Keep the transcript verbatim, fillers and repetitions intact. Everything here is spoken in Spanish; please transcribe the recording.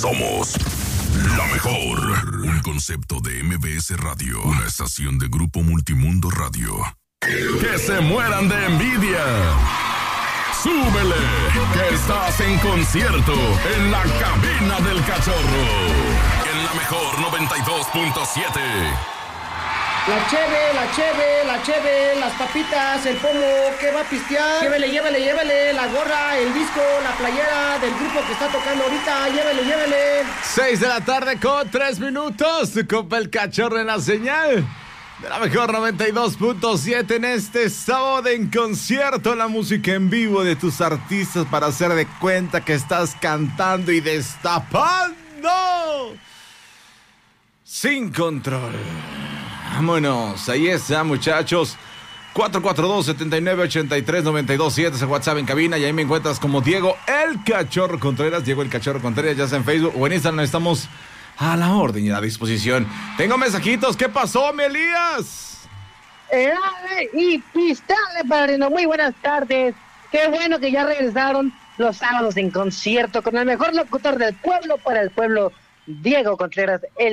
Somos la mejor. Un concepto de M B S Radio. Una estación de Grupo Multimundo Radio. Que se mueran de envidia. Súbele, que estás en concierto en la cabina del Cachorro. En la mejor noventa y dos punto siete. La cheve, la cheve, la cheve, las papitas, el pomo, ¿qué va a pistear? Llévele, llévele, llévele, la gorra, el disco, la playera del grupo que está tocando ahorita, llévele, llévele. Seis de la tarde con tres minutos, tu compa el Cachorro en la señal de la mejor noventa y dos punto siete en este sábado en concierto, la música en vivo de tus artistas para hacer de cuenta que estás cantando y destapando sin control. Vámonos, ahí está, muchachos. cuatro cuatro dos, siete nueve, ocho tres, nueve dos siete es el WhatsApp en cabina. Y ahí me encuentras como Diego el Cachorro Contreras. Diego el Cachorro Contreras, ya sea en Facebook o en Instagram. Estamos a la orden y a la disposición. Tengo mensajitos. ¿Qué pasó, mi Elías? Eh, y pistale, padrino. Muy buenas tardes. Qué bueno que ya regresaron los sábados en concierto con el mejor locutor del pueblo para el pueblo, Diego Contreras, el